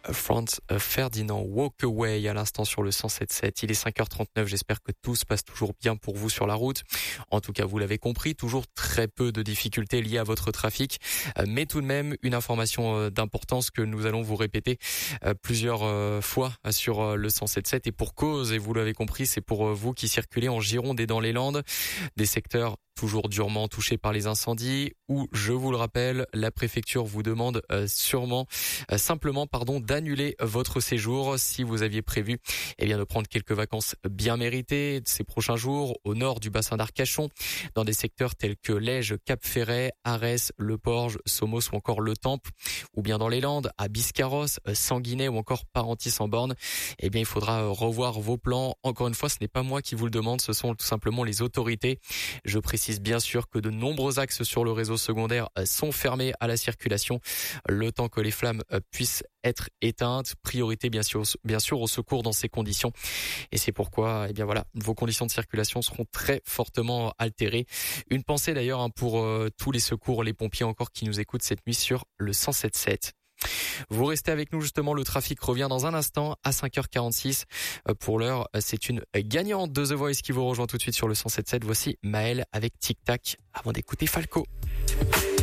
Franz Ferdinand Walk Away à l'instant sur le 107.7. Il est 5h39. J'espère que tout se passe toujours bien pour vous sur la route. En tout cas, vous l'avez compris, toujours très peu de difficultés liées à votre trafic. Mais tout de même, une information d'importance que nous allons vous répéter plusieurs fois sur le 107.7 et pour cause. Et vous l'avez compris, c'est pour vous qui circulez en Gironde et dans les Landes. Des secteurs toujours durement touchés par les incendies où, je vous le rappelle, la préfecture vous demande simplement d'annuler votre séjour si vous aviez prévu de prendre quelques vacances bien méritées ces prochains jours au nord du bassin d'Arcachon, dans des secteurs tels que Lège, Cap-Ferret, Arès, Le Porge, Somos ou encore Le Temple, ou bien dans les Landes, à Biscarrosse, Sanguinet ou encore Parentis-en-Born. Il faudra revoir vos plans. Encore une fois, ce n'est pas moi qui vous le demande, ce sont tout simplement les autorités. Je précise bien sûr que de nombreux axes sur le réseau secondaire sont fermés à la circulation le temps que les flammes puissent être éteintes. Priorité bien sûr au secours dans ces conditions. Et c'est pourquoi vos conditions de circulation seront très fortement altérées. Une pensée d'ailleurs pour tous les secours, les pompiers encore qui nous écoutent cette nuit sur le 107.7. Vous restez avec nous justement, le trafic revient dans un instant à 5h46. Pour l'heure, c'est une gagnante de The Voice qui vous rejoint tout de suite sur le 107.7. Voici Maëlle avec Tic Tac avant d'écouter Falco.